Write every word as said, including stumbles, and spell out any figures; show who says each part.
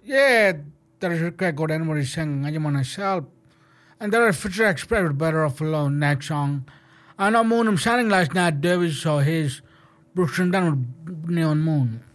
Speaker 1: Yeah, there is quite good anybody singing. I want to self. And there are future expressed better off alone next song. I know Moon I'm shining last night, Davis saw his Brooks and Down with Neon Moon.